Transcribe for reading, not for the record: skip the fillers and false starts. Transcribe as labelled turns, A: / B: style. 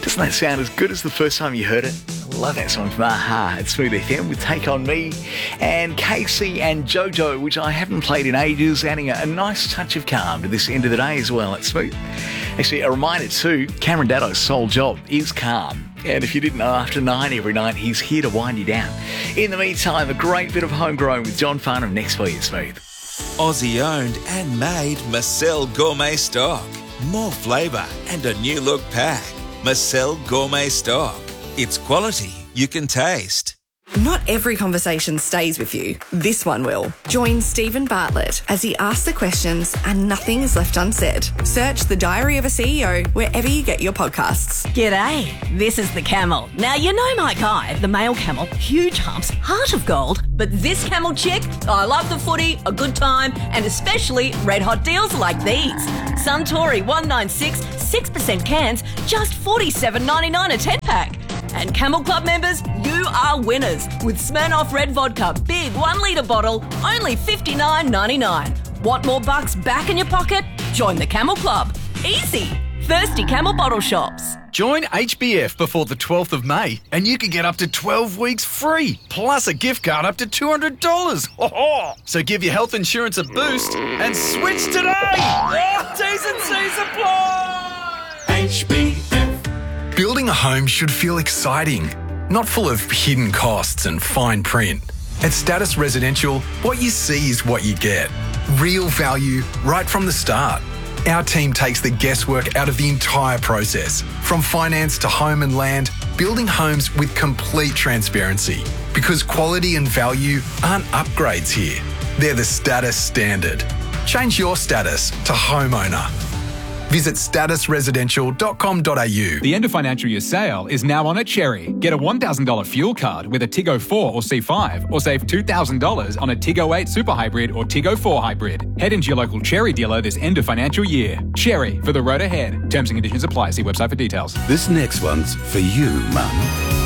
A: Doesn't that sound as good as the first time you heard it? I love that song from AHA at Smooth FM with Take On Me and Casey and Jojo, which I haven't played in ages, adding a nice touch of calm to this end of the day as well at Smooth. Actually, a reminder too, Cameron Daddo's sole job is calm. And if you didn't know, after 9 every night, he's here to wind you down. In the meantime, a great bit of homegrown with John Farnham next for you, Smooth.
B: Aussie owned and made Marcel Gourmet Stock. More flavour and a new look pack. Marcel Gourmet Stock. It's quality you can taste.
C: Not every conversation stays with you. This one will. Join Stephen Bartlett as he asks the questions and nothing is left unsaid. Search The Diary of a CEO wherever you get your podcasts.
D: G'day, this is the camel. Now, you know my guy, the male camel, huge humps, heart of gold. But this camel chick, I love the footy, a good time, and especially red hot deals like these. Suntory 196, 6% cans, just $47.99 a 10-pack. And Camel Club members, you are winners with Smirnoff Red Vodka, big 1 litre bottle, only $59.99. Want more bucks back in your pocket? Join the Camel Club. Easy. Thirsty Camel bottle shops.
E: Join HBF before the 12th of May and you can get up to 12 weeks free, plus a gift card up to $200. Ho-ho! So give your health insurance a boost and switch today! T's and C's apply!
F: HBF.
G: Building a home should feel exciting, not full of hidden costs and fine print. At Status Residential, what you see is what you get. Real value right from the start. Our team takes the guesswork out of the entire process, from finance to home and land, building homes with complete transparency. Because quality and value aren't upgrades here. They're the status standard. Change your status to homeowner. Visit statusresidential.com.au.
H: The end of financial year sale is now on at Cherry. Get a $1,000 fuel card with a Tiggo 4 or C5 or save $2,000 on a Tiggo 8 Super Hybrid or Tiggo 4 Hybrid. Head into your local Cherry dealer this end of financial year. Cherry, for the road ahead. Terms and conditions apply. See website for details.
F: This next one's for you, Mum.